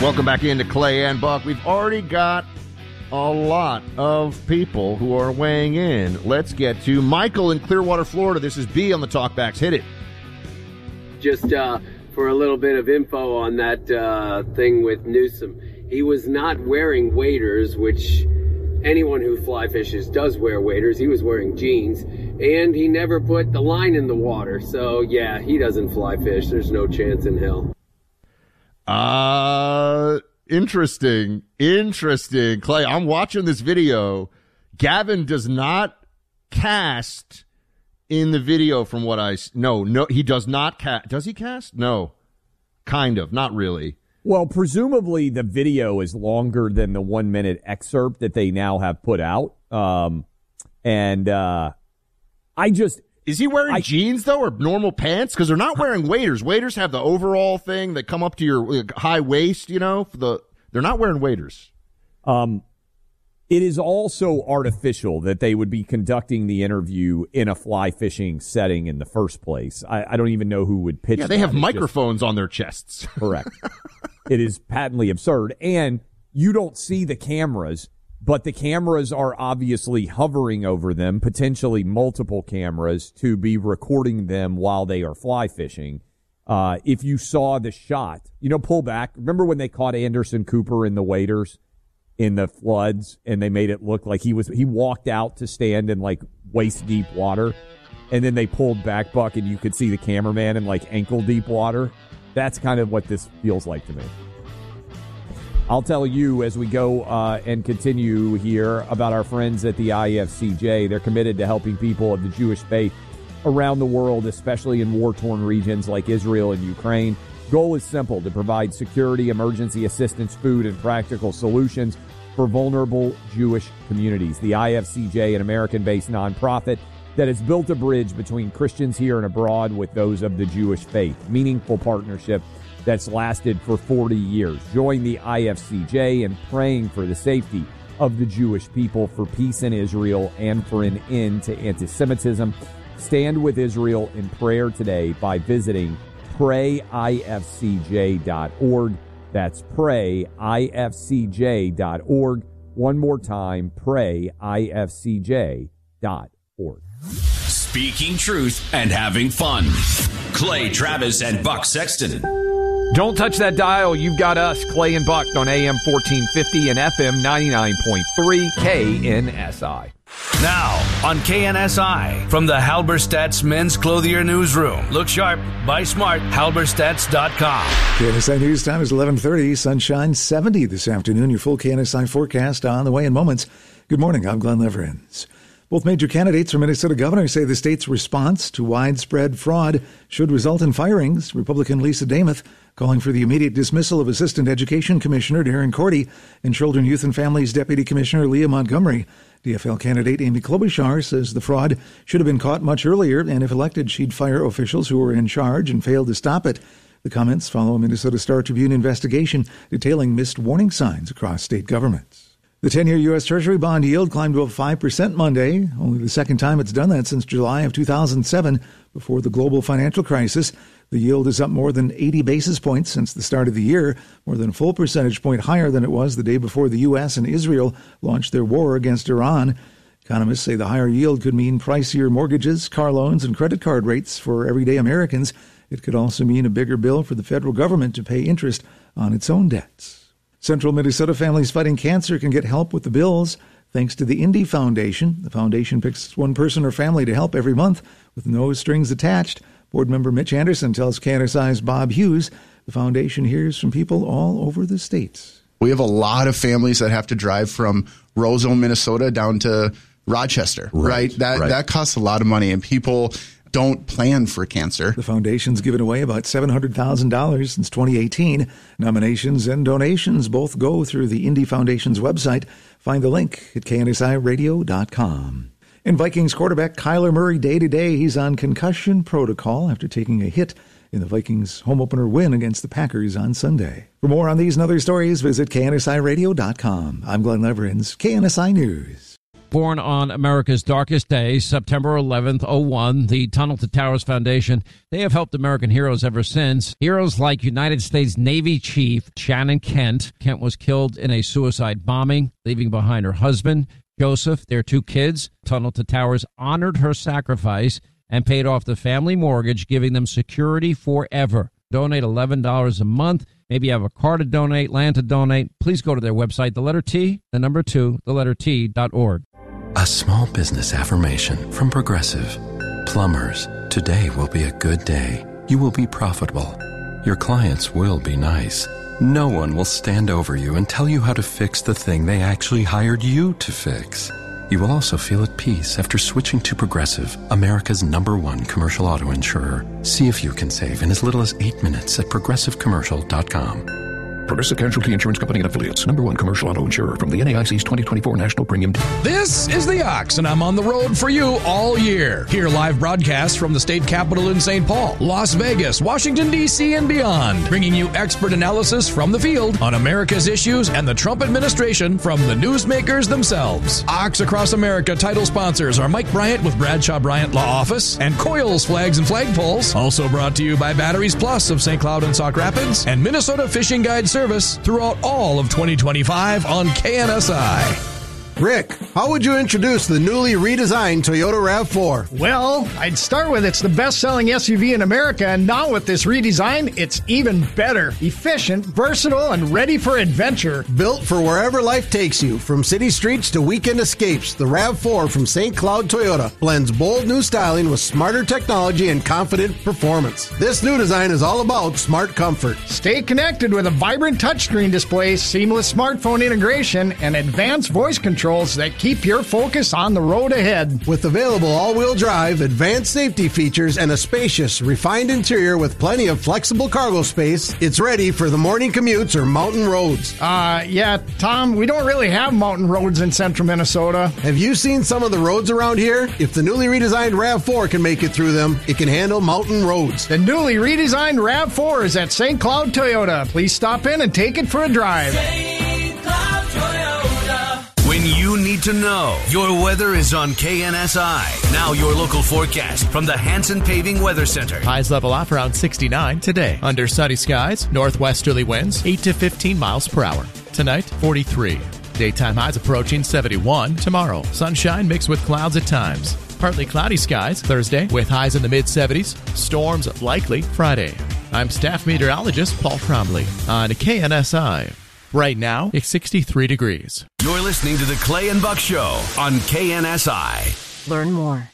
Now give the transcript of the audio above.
Welcome back into Clay and Buck. We've already got a lot of people who are weighing in. Let's get to Michael in Clearwater, Florida. This is B on the Talkbacks. Hit it. Just for a little bit of info on that thing with Newsom. He was not wearing waders, which anyone who fly fishes does wear waders. He was wearing jeans, and he never put the line in the water. So, yeah, he doesn't fly fish. There's no chance in hell. Interesting. Clay, I'm watching this video. Gavin does not cast in the video from what no, he does not cast. Does he cast? No. Kind of. Not really. Well, presumably the video is longer than the 1 minute excerpt that they now have put out. Is he wearing jeans, though, or normal pants? Because they're not wearing waders. Waders have the overall thing that come up to your high waist, you know? They're not wearing waders. It is also artificial that they would be conducting the interview in a fly fishing setting in the first place. I don't even know who would pitch that. Yeah, they have microphones on their chests. Correct. It is patently absurd. And you don't see the cameras, but the cameras are obviously hovering over them, potentially multiple cameras, to be recording them while they are fly fishing. If you saw the shot, pull back. Remember when they caught Anderson Cooper in the waders in the floods and they made it look like he walked out to stand in like waist deep water, and then they pulled back, Buck, and you could see the cameraman in like ankle deep water? That's kind of what this feels like to me. I'll tell you as we go and continue here about our friends at the IFCJ. They're committed to helping people of the Jewish faith around the world, especially in war-torn regions like Israel and Ukraine. Goal is simple: to provide security, emergency assistance, food, and practical solutions for vulnerable Jewish communities. The IFCJ, an American-based nonprofit that has built a bridge between Christians here and abroad with those of the Jewish faith. Meaningful partnership that's lasted for 40 years. Join the IFCJ in praying for the safety of the Jewish people, for peace in Israel, and for an end to anti-Semitism. Stand with Israel in prayer today by visiting PrayIFCJ.org. That's PrayIFCJ.org. One more time, PrayIFCJ.org. Speaking truth and having fun. Clay Travis and Buck Sexton. Don't touch that dial. You've got us, Clay and Buck, on AM 1450 and FM 99.3 KNSI. Now, on KNSI, from the Halberstadt's Men's Clothier Newsroom. Look sharp, buy smart, halberstadts.com. KNSI News Time is 11:30. Sunshine 70 this afternoon. Your full KNSI forecast on the way in moments. Good morning. I'm Glenn Leverins. Both major candidates for Minnesota governor say the state's response to widespread fraud should result in firings. Republican Lisa Demuth calling for the immediate dismissal of Assistant Education Commissioner Darren Cordy and Children, Youth and Families Deputy Commissioner Leah Montgomery. DFL candidate Amy Klobuchar says the fraud should have been caught much earlier, and if elected, she'd fire officials who were in charge and failed to stop it. The comments follow a Minnesota Star Tribune investigation detailing missed warning signs across state governments. The 10-year U.S. Treasury bond yield climbed above 5% Monday, only the second time it's done that since July of 2007, before the global financial crisis. The yield is up more than 80 basis points since the start of the year, more than a full percentage point higher than it was the day before the U.S. and Israel launched their war against Iran. Economists say the higher yield could mean pricier mortgages, car loans, and credit card rates for everyday Americans. It could also mean a bigger bill for the federal government to pay interest on its own debts. Central Minnesota Families Fighting Cancer can get help with the bills thanks to the Indy Foundation. The foundation picks one person or family to help every month with no strings attached. Board member Mitch Anderson tells KNSI's Bob Hughes the foundation hears from people all over the state. We have a lot of families that have to drive from Roseville, Minnesota down to Rochester, right? That costs a lot of money, and people don't plan for cancer. The foundation's given away about $700,000 since 2018. Nominations and donations both go through the Indy Foundation's website. Find the link at KNSIRadio.com. And Vikings quarterback Kyler Murray day-to-day. He's on concussion protocol after taking a hit in the Vikings' home opener win against the Packers on Sunday. For more on these and other stories, visit KNSIRadio.com. I'm Glenn Leverins, KNSI News. Born on America's darkest day, September 11th, 01, the Tunnel to Towers Foundation, they have helped American heroes ever since. Heroes like United States Navy Chief Shannon Kent. Kent was killed in a suicide bombing, leaving behind her husband, Joseph, their 2 kids. Tunnel to Towers honored her sacrifice and paid off the family mortgage, giving them security forever. Donate $11 a month. Maybe you have a car to donate, land to donate. Please go to their website, the letter T, the number 2, the letter T.org. A small business affirmation from Progressive. Plumbers, today will be a good day. You will be profitable. Your clients will be nice. No one will stand over you and tell you how to fix the thing they actually hired you to fix. You will also feel at peace after switching to Progressive, America's #1 commercial auto insurer. See if you can save in as little as 8 minutes at progressivecommercial.com. Progressive Casualty Insurance Company and Affiliates. #1 commercial auto insurer from the NAIC's 2024 National Premium. This is The Ox, and I'm on the road for you all year. Hear live broadcasts from the state capitol in St. Paul, Las Vegas, Washington, D.C., and beyond, bringing you expert analysis from the field on America's issues and the Trump administration from the newsmakers themselves. Ox Across America title sponsors are Mike Bryant with Bradshaw Bryant Law Office and Coils Flags and Flagpoles. Also brought to you by Batteries Plus of St. Cloud and Sauk Rapids and Minnesota Fishing Guide Service throughout all of 2025 on KNSI. Rick, how would you introduce the newly redesigned Toyota RAV4? Well, I'd start with it's the best-selling SUV in America, and now with this redesign, it's even better. Efficient, versatile, and ready for adventure. Built for wherever life takes you, from city streets to weekend escapes, the RAV4 from St. Cloud Toyota blends bold new styling with smarter technology and confident performance. This new design is all about smart comfort. Stay connected with a vibrant touchscreen display, seamless smartphone integration, and advanced voice controls that keep your focus on the road ahead. With available all-wheel drive, advanced safety features, and a spacious, refined interior with plenty of flexible cargo space, it's ready for the morning commutes or mountain roads. Yeah, Tom, we don't really have mountain roads in central Minnesota. Have you seen some of the roads around here? If the newly redesigned RAV4 can make it through them, it can handle mountain roads. The newly redesigned RAV4 is at St. Cloud Toyota. Please stop in and take it for a drive. When you need to know, your weather is on KNSI. Now your local forecast from the Hanson Paving Weather Center. Highs level off around 69 today. Under sunny skies, northwesterly winds 8 to 15 miles per hour. Tonight, 43. Daytime highs approaching 71 tomorrow. Sunshine mixed with clouds at times. Partly cloudy skies Thursday with highs in the mid-70s. Storms likely Friday. I'm staff meteorologist Paul Trombley on KNSI. Right now, it's 63 degrees. You're listening to the Clay and Buck Show on KNSI. Learn more